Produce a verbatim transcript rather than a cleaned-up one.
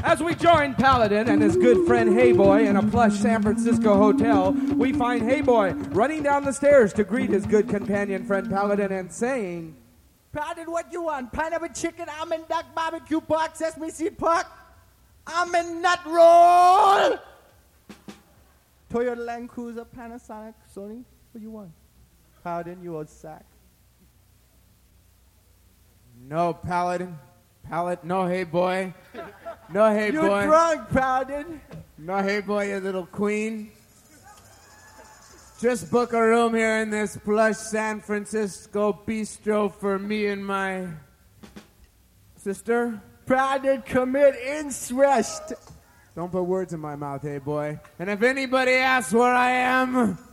As we join Paladin and his good friend Hey Boy in a plush San Francisco hotel, we find Hey Boy running down the stairs to greet his good companion friend Paladin and saying, Paladin, what you want? Pineapple chicken, almond duck, barbecue pork, sesame seed pork, almond nut roll, Toyota Land Cruiser, Panasonic, Sony. What do you want? Paladin, you old sack. No, Paladin. Palad, no, Hey Boy. No, Hey You're Boy. You're drunk, Paladin. No, Hey Boy, you little queen. Just book a room here in this plush San Francisco bistro for me and my sister. Paladin, commit incest. Don't put words in my mouth, Hey Boy. And if anybody asks where I am,